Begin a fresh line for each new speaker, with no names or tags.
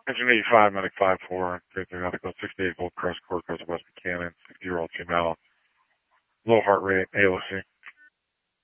Engine 85, medic 5-4, 33 nautical, 68 volt crest core, coast of West Buchanan, 60-year-old female, low heart rate, AOC.